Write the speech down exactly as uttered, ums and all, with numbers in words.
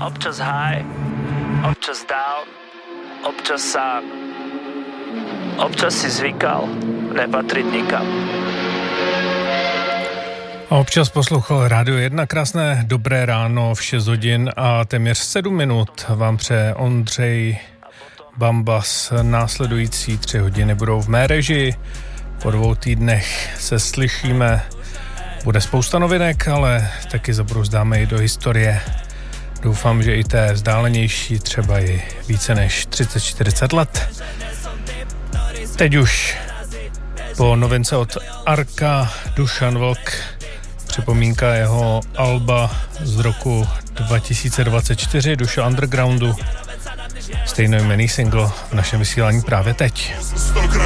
Občas high, občas down, občas sám. Občas si zvykal nepatřit nikam. A občas poslouchal Rádio jedna. Krásné dobré ráno v šest hodin a téměř sedm minut vám přeje Ondřej Bambas. Následující tři hodiny budou v mé režii. Po dvou týdnech se slyšíme. Bude spousta novinek, ale taky zabrouzdáme i do historie. Doufám, že i té vzdálenější, třeba i více než třicet čtyřicet let. Teď už po novince od Arka Dušan Vlk, připomínka jeho alba z roku dva tisíce dvacet čtyři, Duša Undergroundu, stejnojmenný single v našem vysílání právě teď.